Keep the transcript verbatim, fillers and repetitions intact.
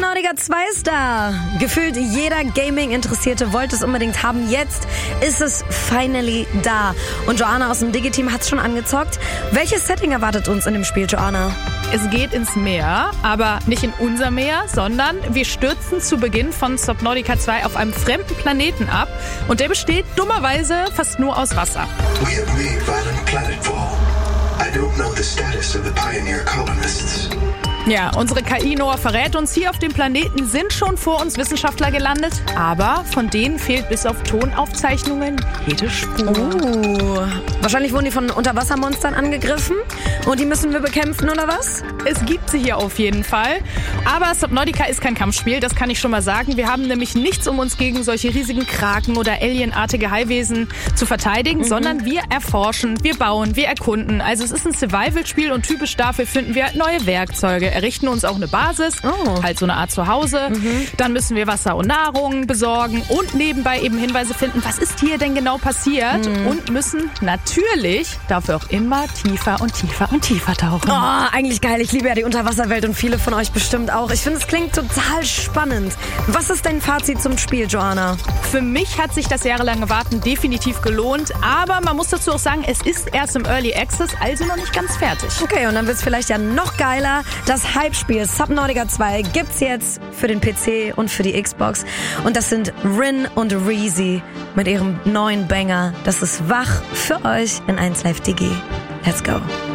Subnautica zwei ist da. Gefühlt jeder Gaming-Interessierte wollte es unbedingt haben. Jetzt ist es finally da. Und Joanna aus dem Digi-Team hat es schon angezockt. Welches Setting erwartet uns in dem Spiel, Joanna? Es geht ins Meer, aber nicht in unser Meer, sondern wir stürzen zu Beginn von Subnautica zwei auf einem fremden Planeten ab. Und der besteht dummerweise fast nur aus Wasser. We have made violent planetfall. I don't know the status of the pioneer colonists. Ja, unsere K I Noah verrät uns, hier auf dem Planeten sind schon vor uns Wissenschaftler gelandet, aber von denen fehlt bis auf Tonaufzeichnungen jede Spur. Oh, wahrscheinlich wurden die von Unterwassermonstern angegriffen und die müssen wir bekämpfen, oder was? Es gibt sie hier auf jeden Fall, aber Subnautica ist kein Kampfspiel, das kann ich schon mal sagen. Wir haben nämlich nichts, um uns gegen solche riesigen Kraken oder alienartige Haifwesen zu verteidigen, mhm. sondern wir erforschen, wir bauen, wir erkunden. Also es ist ein Survival-Spiel und typisch dafür finden wir neue Werkzeuge. Errichten uns auch eine Basis, oh. halt so eine Art Zuhause. Mhm. Dann müssen wir Wasser und Nahrung besorgen und nebenbei eben Hinweise finden, was ist hier denn genau passiert mhm. und müssen natürlich dafür auch immer tiefer und tiefer und tiefer tauchen. Oh, eigentlich geil. Ich liebe ja die Unterwasserwelt und viele von euch bestimmt auch. Ich finde, es klingt total spannend. Was ist dein Fazit zum Spiel, Joanna? Für mich hat sich das jahrelange Warten definitiv gelohnt, aber man muss dazu auch sagen, es ist erst im Early Access, also noch nicht ganz fertig. Okay, und dann wird es vielleicht ja noch geiler. Das Hype-Spiel Subnautica zwei gibt's jetzt für den P C und für die Xbox. Und das sind Rin und Reezy mit ihrem neuen Banger. Das ist Wach für euch in eins Live Digi. Let's go.